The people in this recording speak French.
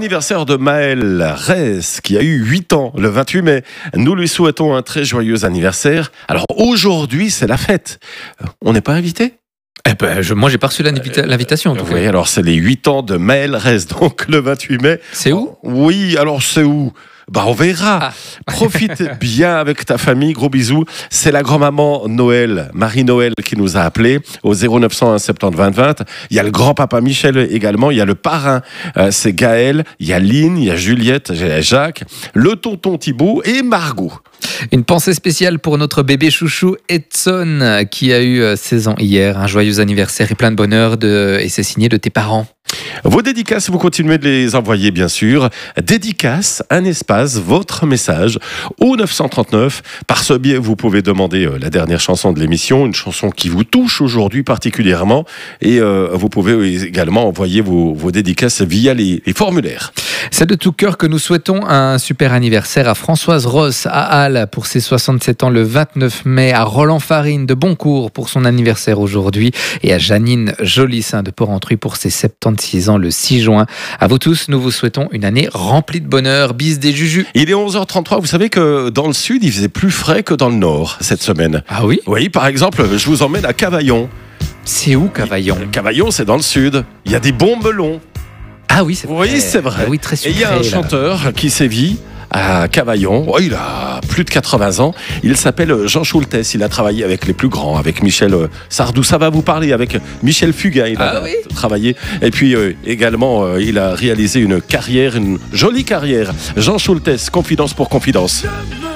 Anniversaire de Maël Rez, qui a eu 8 ans le 28 mai. Nous lui souhaitons un très joyeux anniversaire. Alors aujourd'hui, c'est la fête. On n'est pas invité ? Moi, j'ai pas reçu l'invitation. En tout cas. Oui, alors c'est les 8 ans de Maël Rez, donc le 28 mai. C'est où ? Oui, alors c'est où ? On verra. Profite bien avec ta famille. Gros bisous. C'est la grand-maman Noël, Marie-Noël, qui nous a appelés au 0901 70 20 20. Il y a le grand-papa Michel également. Il y a le parrain, c'est Gaël. Il y a Lynn, il y a Juliette, il y a Jacques, le tonton Thibault et Margot. Une pensée spéciale pour notre bébé chouchou Edson, qui a eu 16 ans hier. Un joyeux anniversaire et plein de bonheur. Et c'est signé de tes parents. Vos dédicaces, vous continuez de les envoyer, bien sûr. Dédicace, un espace, votre message au 939. Par ce biais, vous pouvez demander la dernière chanson de l'émission, une chanson qui vous touche aujourd'hui particulièrement. Et vous pouvez également envoyer vos dédicaces via les formulaires. C'est de tout cœur que nous souhaitons un super anniversaire à Françoise Ross à Halle pour ses 67 ans le 29 mai, à Roland Farine de Boncourt pour son anniversaire aujourd'hui et à Janine Jolissin de Porrentruy pour ses 76 ans le 6 juin. À vous tous, nous vous souhaitons une année remplie de bonheur. Bis des Jujus. Il est 11h33. Vous savez que dans le sud, il faisait plus frais que dans le nord cette semaine. Ah oui ? Oui, par exemple, je vous emmène à Cavaillon. C'est où Cavaillon ? Cavaillon, c'est dans le sud. Il y a des bons melons. Ah oui, c'est vrai. Oui, c'est vrai. Ah oui, très sucré, et il y a un chanteur qui sévit à Cavaillon. Oh, il a plus de 80 ans. Il s'appelle Jean Schultes. Il a travaillé avec les plus grands, avec Michel Sardou. Ça va vous parler, avec Michel Fugain. Il a travaillé. Et puis également, il a réalisé une jolie carrière. Jean Schultes, Confidence pour Confidence.